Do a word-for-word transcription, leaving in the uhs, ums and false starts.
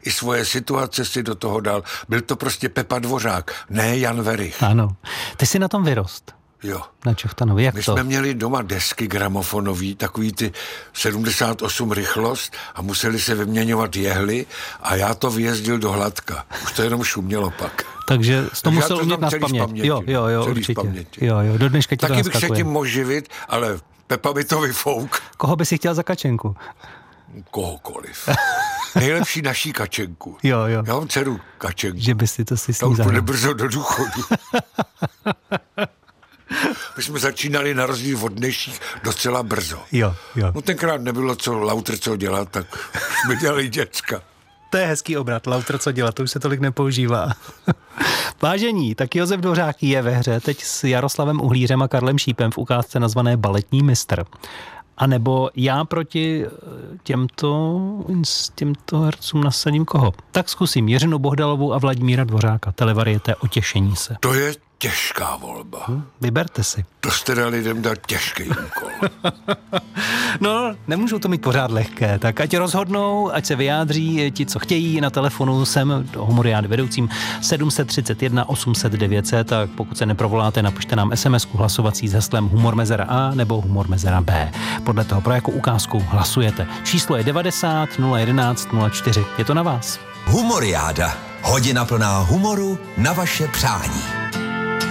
i svoje situace si do toho dal. Byl to prostě Pepa Dvořák, ne Jan Werich. Ano. Ty jsi na tom vyrost. Jo. Na Čochtanovi, jak My to? jsme měli doma desky gramofonový, takový ty sedmdesát osm rychlost a museli se vyměňovat jehly a já to vyjezdil do Hladka. Už to jenom šumělo pak. Takže jsi to Takže musel umět na paměť. Jo, jo, jo, celý určitě. Paměti. Jo, jo, do dneška ti to Taky bych naskakuje. se tím mohl živit, ale Pepa by to vyfouk. Koho by si chtěl za Kačenku? Kohokoliv. Nejlepší naší Kačenku. Jo, jo. Já mám dceru Kačenku. Že by si to si s Ta ní už bude zahrál. brzo do důchodu. My jsme začínali na rozdíl od dnešních docela brzo. Jo, jo. No tenkrát nebylo co Lauter co dělat, tak jsme dělali děcka. To je hezký obrat, Lauter co dělat, to už se tolik nepoužívá. Vážení, tak Josef Dvořák je ve hře teď s Jaroslavem Uhlířem a Karlem Šípem v ukázce nazvané Baletní mistr. A nebo já proti těmto, těmto hercům nasadím koho? Tak zkusím Jiřinu Bohdalovou a Vladimíra Dvořáka. Televariété O těšení se. To je těžká volba. Hm, vyberte si. To jste dali lidem dát těžký úkol. No, nemůžou to mít pořád lehké, tak ať rozhodnou, ať se vyjádří ti, co chtějí. Na telefonu jsem do Humoriády vedoucím sedm set třicet jedna osm set devět set, a pokud se neprovoláte, napište nám SMSku hlasovací s heslem Humor Mezera A nebo Humor Mezera B. Podle toho, pro jakou ukázku hlasujete. Číslo je devadesát nula jedenáct nula čtyři. Je to na vás. Humoriáda. Hodina plná humoru na vaše přání.